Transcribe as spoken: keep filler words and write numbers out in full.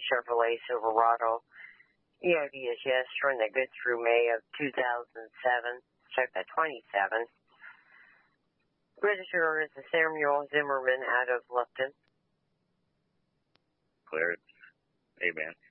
Chevrolet Silverado. E O D is yes, showing that good through May of two thousand seven. Check that twenty-seven. Registered owner is the Samuel Zimmerman out of Lupton. Clear. Amen.